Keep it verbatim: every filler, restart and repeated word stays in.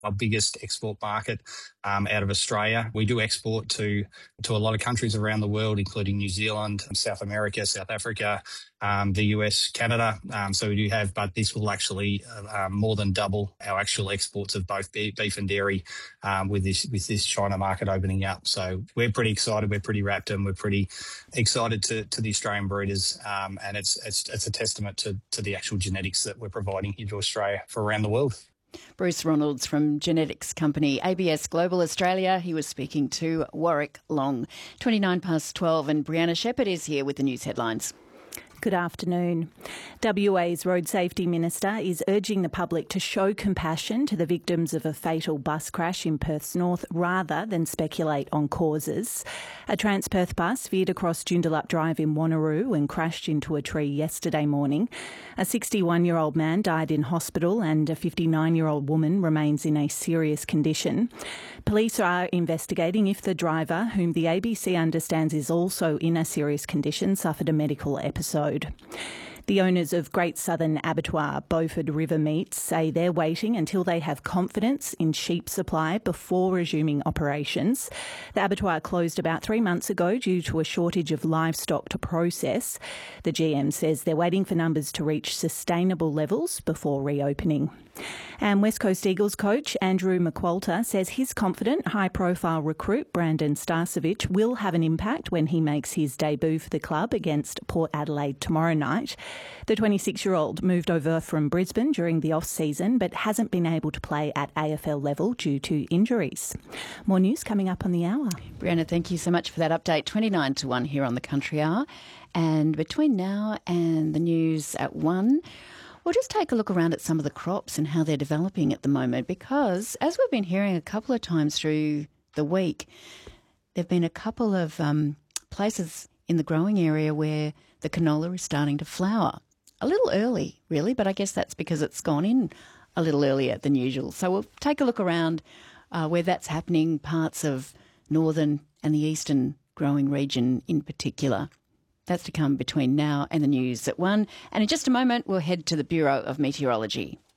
our biggest export market um, out of Australia. We do export to to a lot of countries around the world, including New Zealand, South America, South Africa, um, the U S, Canada. Um, so we do have, but this will actually uh, um, more than double our actual exports of both beef and dairy um, with this with this China market opening up. So we're pretty excited. We're pretty wrapped, and we're pretty excited to to the Australian breeders. Um, and it's it's it's a testament to to the actual genetics that we're providing here to Australia for around the world. Bruce Ronalds from genetics company A B S Global Australia. He was speaking to Warwick Long. twenty-nine past twelve, and Brianna Shepherd is here with the news headlines. Good afternoon. W A's Road Safety Minister is urging the public to show compassion to the victims of a fatal bus crash in Perth's north rather than speculate on causes. A Transperth bus veered across Joondalup Drive in Wanneroo and crashed into a tree yesterday morning. A sixty-one-year-old man died in hospital and a fifty-nine-year-old woman remains in a serious condition. Police are investigating if the driver, whom the A B C understands is also in a serious condition, suffered a medical episode. The owners of Great Southern Abattoir, Beaufort River Meats, say they're waiting until they have confidence in sheep supply before resuming operations. The abattoir closed about three months ago due to a shortage of livestock to process. The G M says they're waiting for numbers to reach sustainable levels before reopening. And West Coast Eagles coach Andrew McQualter says he's confident high-profile recruit Brandon Starcevich will have an impact when he makes his debut for the club against Port Adelaide tomorrow night. The twenty-six-year-old moved over from Brisbane during the off-season but hasn't been able to play at A F L level due to injuries. More news coming up on the hour. Brianna, thank you so much for that update. twenty-nine to one here on the Country Hour. And between now and the news at one, we'll just take a look around at some of the crops and how they're developing at the moment, because as we've been hearing a couple of times through the week, there have been a couple of um, places in the growing area where the canola is starting to flower. A little early, really, but I guess that's because it's gone in a little earlier than usual. So we'll take a look around uh, where that's happening, parts of northern and the eastern growing region in particular. That's to come between now and the news at one. And in just a moment, we'll head to the Bureau of Meteorology.